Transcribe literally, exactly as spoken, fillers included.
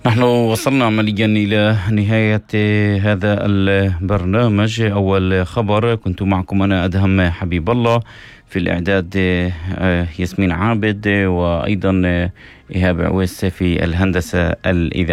نحن وصلنا عمليا إلى نهاية هذا البرنامج. أول خبر كنت معكم أنا أدهم حبيب الله، في الإعداد ياسمين عابد، وأيضا إيهاب عويس في الهندسة الإذاعية.